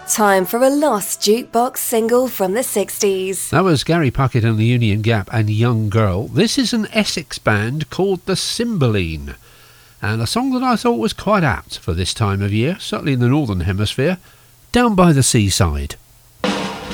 Time for a lost jukebox single from the 60s. That was Gary Puckett and the Union Gap and Young Girl. This is an Essex band called the Cymbeline, and a song that I thought was quite apt for this time of year, certainly in the Northern Hemisphere, Down by the Seaside.